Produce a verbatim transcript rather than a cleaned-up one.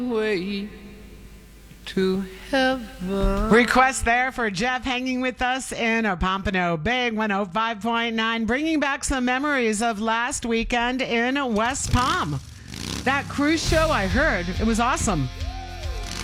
way to heaven. Request there for Jeff hanging with us in a Pompano Big one oh five point nine, bringing back some memories of last weekend in West Palm. That cruise show, I heard, it was awesome.